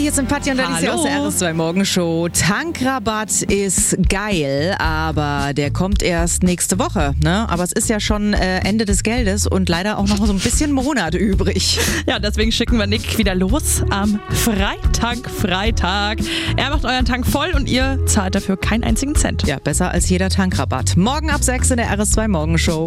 hier sind Patti und Alicia aus der RS2 Morgenshow. Tankrabatt ist geil, aber der kommt erst nächste Woche. Ne? Aber es ist ja schon Ende des Geldes und leider auch noch so ein bisschen Monat übrig. Ja, deswegen schicken wir Nick wieder los am Freitag. Er macht euren Tank voll und ihr zahlt dafür keinen einzigen Cent. Ja, besser als jeder Tankrabatt. Morgen ab 6 in der RS2 Morgenshow.